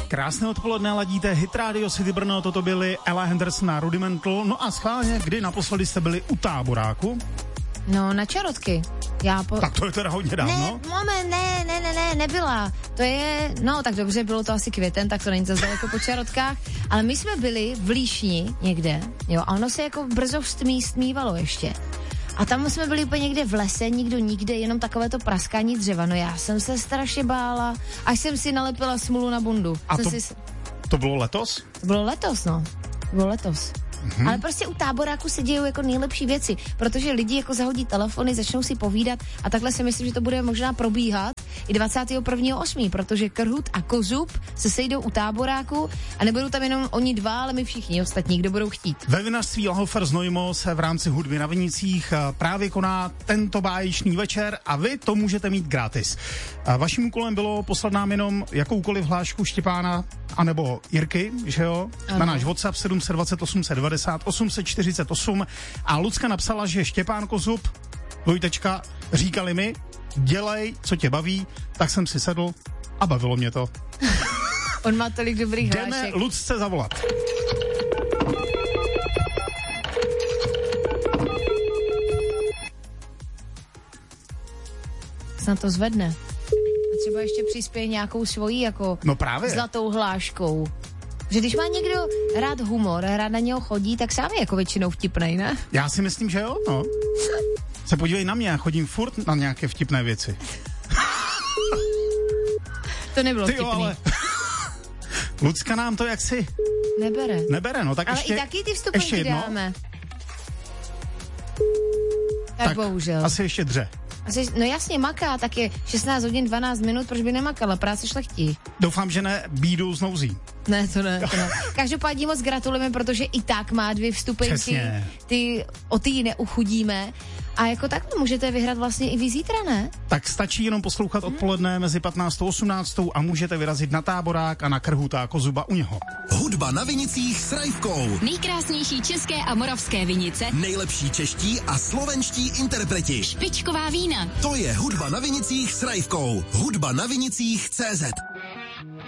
Krásné odpoledne, ladíte Hit Radio City Brno, toto byly Ella Henderson a Rudimental. No a schválně, kdy naposledy jste byli u Táboráku? No, na Čarotky. Tak to je teda hodně dávno. Nebyla. To je, no tak dobře, bylo to asi květen, tak to není zase jako po Čarotkách, ale my jsme byli v Líšni někde, jo, a ono se jako brzo stmívalo ještě. A tam jsme byli úplně někde v lese, nikdo nikde, jenom takové to praskání dřeva. No já jsem se strašně bála, až jsem si nalepila smůlu na bundu. A to bylo letos? To bylo letos, no. To bylo letos. Ale prostě u Táboráku se dějou jako nejlepší věci, protože lidi jako zahodí telefony, začnou si povídat a takhle si myslím, že to bude možná probíhat i 21.8., protože Krhut a Kozub se sejdou u Táboráku a nebudou tam jenom oni dva, ale my všichni ostatní, kdo budou chtít. Ve vinařství Lahofer Znojmo se v rámci hudby na Vinicích právě koná tento báječný večer a vy to můžete mít gratis. Vaším úkolem bylo poslat nám jenom jakoukoliv hlášku Štěpána anebo Jirky, že jo? Ano. Na náš WhatsApp 728 790 848 a Lucka napsala, že Štěpán Kozub, dvojtečka, říkali mi, dělej, co tě baví, tak jsem si sedl a bavilo mě to. On má tolik dobrých hlášek. Jdeme Lucce zavolat. Snad to zvedne. A třeba ještě přispěje nějakou svojí jako zlatou hláškou. Že když má někdo rád humor, rád na něho chodí, tak sám je jako většinou vtipnej, ne? Já si myslím, že jo, no. Se podívej na mě, já chodím furt na nějaké vtipné věci. To nebylo vtipný. Ale Lucka nám to jaksi Nebere, no tak ale ještě. Ale i taky ty vstupenky dáme. Tak bohužel. Asi ještě dře. No jasně, maká, tak je 16 hodin 12 minut, proč by nemakala, práce šlechtí. Doufám, že ne bídu z nouzí. Ne, to ne. Každopádně moc gratulujeme, protože i tak má 2 vstupenky. Přesně. O ty neuchudíme. A jako tak můžete vyhrát vlastně i vy zítra, ne? Tak stačí jenom poslouchat odpoledne mezi 15. a 18. a můžete vyrazit na Táborák a na Krhuta a Kozuba u něho. Hudba na Vinicích s Rajvkou. Nejkrásnější české a moravské vinice. Nejlepší čeští a slovenští interpreti. Špičková vína. To je Hudba na Vinicích s Rajvkou. Hudba na Vinicích CZ.